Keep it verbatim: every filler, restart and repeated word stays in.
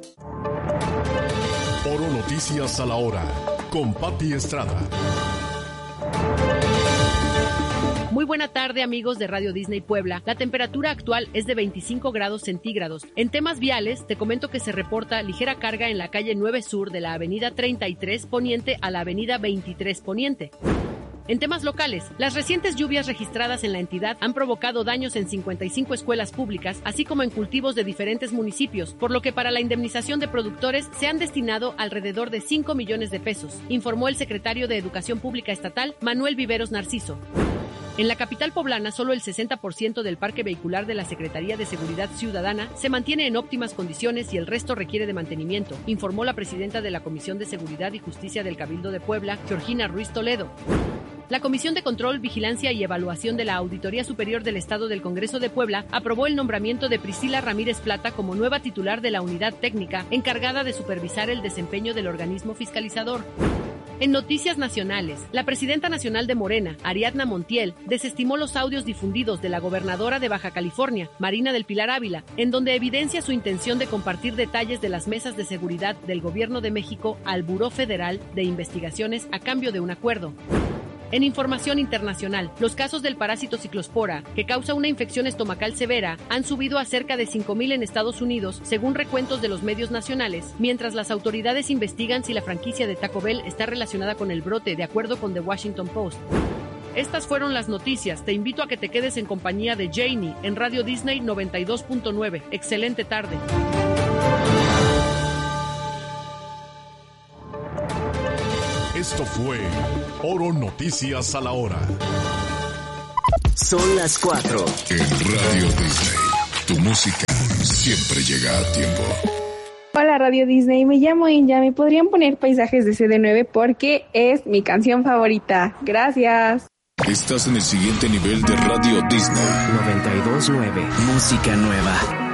Oro Noticias a la hora, con Pati Estrada. Muy buena tarde, amigos de Radio Disney Puebla. La temperatura actual es de veinticinco grados centígrados. En temas viales, te comento que se reporta ligera carga en la calle nueve Sur de la avenida treinta y tres Poniente a la avenida veintitrés Poniente. En temas locales, las recientes lluvias registradas en la entidad han provocado daños en cincuenta y cinco escuelas públicas, así como en cultivos de diferentes municipios, por lo que para la indemnización de productores se han destinado alrededor de cinco millones de pesos, informó el secretario de Educación Pública Estatal, Manuel Viveros Narciso. En la capital poblana, solo el sesenta por ciento del parque vehicular de la Secretaría de Seguridad Ciudadana se mantiene en óptimas condiciones y el resto requiere de mantenimiento, informó la presidenta de la Comisión de Seguridad y Justicia del Cabildo de Puebla, Georgina Ruiz Toledo. La Comisión de Control, Vigilancia y Evaluación de la Auditoría Superior del Estado del Congreso de Puebla aprobó el nombramiento de Priscila Ramírez Plata como nueva titular de la unidad técnica encargada de supervisar el desempeño del organismo fiscalizador. En noticias nacionales, la presidenta nacional de Morena, Ariadna Montiel, desestimó los audios difundidos de la gobernadora de Baja California, Marina del Pilar Ávila, en donde evidencia su intención de compartir detalles de las mesas de seguridad del Gobierno de México al Buró Federal de Investigaciones a cambio de un acuerdo. En información internacional, los casos del parásito ciclospora, que causa una infección estomacal severa, han subido a cerca de cinco mil en Estados Unidos, según recuentos de los medios nacionales, mientras las autoridades investigan si la franquicia de Taco Bell está relacionada con el brote, de acuerdo con The Washington Post. Estas fueron las noticias. Te invito a que te quedes en compañía de Janie en Radio Disney noventa y dos punto nueve. Excelente tarde. Esto fue Oro Noticias a la hora. Son las cuatro. En Radio Disney, tu música siempre llega a tiempo. Hola Radio Disney, me llamo Inja. ¿Me podrían poner Paisajes de C D nueve? Porque es mi canción favorita. Gracias. Estás en el siguiente nivel de Radio Disney. noventa y dos punto nueve. Música nueva.